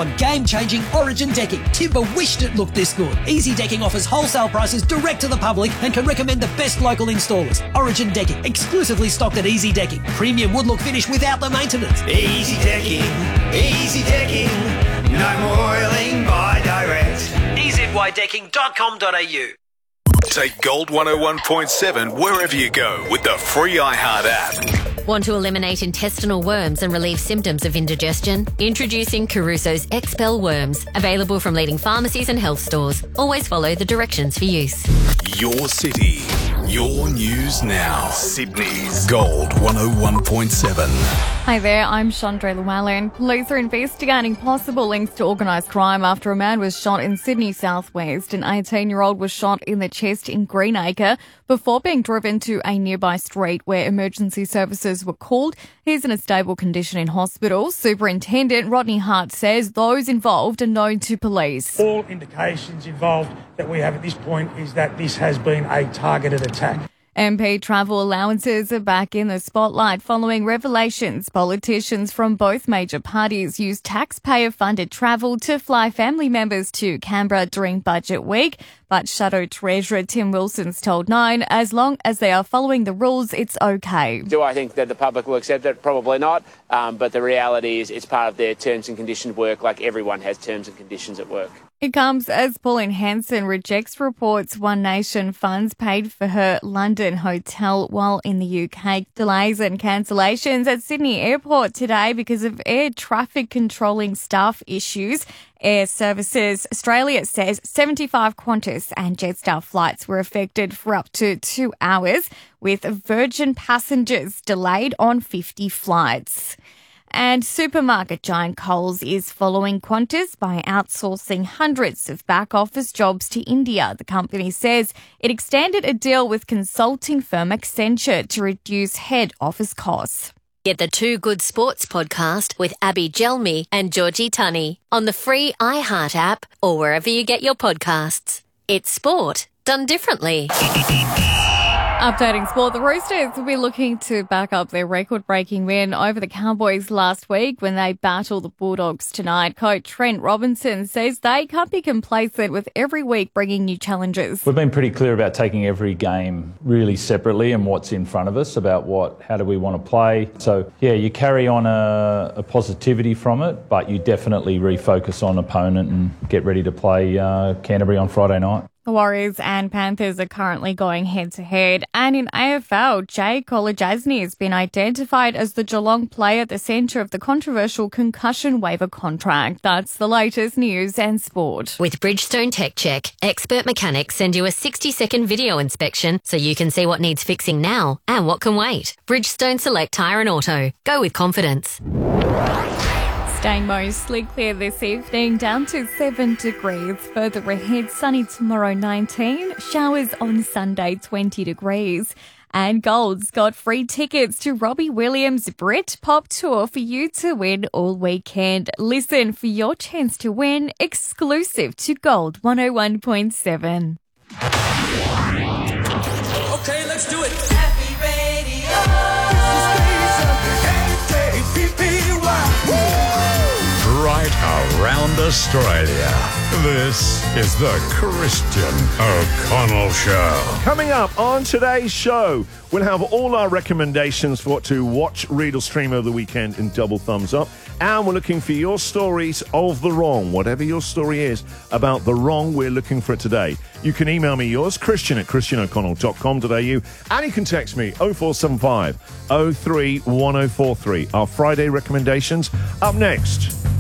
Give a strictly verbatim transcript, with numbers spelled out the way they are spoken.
on game-changing Origin decking. Timber wished it looked this good. Easy Decking offers wholesale prices direct to the public and can recommend the best local installers. Origin Decking, exclusively stocked at Easy Decking. Premium wood-look finish without the maintenance. Easy Decking, Easy Decking, no more oiling by direct. e z y decking dot com dot a u. Take Gold one oh one point seven wherever you go with the free iHeart app. Want to eliminate intestinal worms and relieve symptoms of indigestion? Introducing Caruso's Expel Worms, available from leading pharmacies and health stores. Always follow the directions for use. Your city, your news now. Sydney's Gold one oh one point seven. Hi there, I'm Chandra Llewellyn. Police are investigating possible links to organised crime after a man was shot in Sydney southwest. An eighteen-year-old was shot in the chest in Greenacre before being driven to a nearby street where emergency services were called. He's in a stable condition in hospital. Superintendent Rodney Hart says those involved are known to police. All indications involved that we have at this point is that this has been a targeted attack. M P travel allowances are back in the spotlight following revelations politicians from both major parties used taxpayer-funded travel to fly family members to Canberra during budget week. But Shadow Treasurer Tim Wilson's told Nine, as long as they are following the rules, it's okay. Do I think that the public will accept it? Probably not. Um, but the reality is it's part of their terms and conditions work, like everyone has terms and conditions at work. It comes as Pauline Hanson rejects reports One Nation funds paid for her London hotel while in the U K. Delays and cancellations at Sydney Airport today because of air traffic controlling staff issues. Air Services Australia says seventy-five Qantas and Jetstar flights were affected for up to two hours, with Virgin passengers delayed on fifty flights. And supermarket giant Coles is following Qantas by outsourcing hundreds of back-office jobs to India. The company says it extended a deal with consulting firm Accenture to reduce head office costs. Get the Two Good Sports podcast with Abby Gelmi and Georgie Tunney on the free iHeart app or wherever you get your podcasts. It's sport done differently. Updating sport, the Roosters will be looking to back up their record-breaking win over the Cowboys last week when they battle the Bulldogs tonight. Coach Trent Robinson says they can't be complacent with every week bringing new challenges. We've been pretty clear about taking every game really separately and what's in front of us, about what, how do we want to play. So, yeah, you carry on a, a positivity from it, but you definitely refocus on opponent and get ready to play uh, Canterbury on Friday night. The Warriors and Panthers are currently going head-to-head. And in A F L, Jay Kolodjasny has been identified as the Geelong player at the centre of the controversial concussion waiver contract. That's the latest news and sport. With Bridgestone Tech Check, expert mechanics send you a sixty-second video inspection so you can see what needs fixing now and what can wait. Bridgestone Select Tyre and Auto. Go with confidence. Staying mostly clear this evening, down to seven degrees. Further ahead, sunny tomorrow nineteen, showers on Sunday twenty degrees. And Gold's got free tickets to Robbie Williams' Brit Pop Tour for you to win all weekend. Listen for your chance to win, exclusive to Gold one oh one point seven. Okay, let's do it. Happy Radio. Right around Australia. This is the Christian O'Connell Show. Coming up on today's show, we'll have all our recommendations for what to watch, read or stream over the weekend in Double Thumbs Up. And we're looking for your stories of the wrong. Whatever your story is about the wrong, we're looking for it today. You can email me yours, Christian at christian o'connell dot com dot a u, and you can text me oh four seven five oh three one oh four three. Our Friday recommendations up next.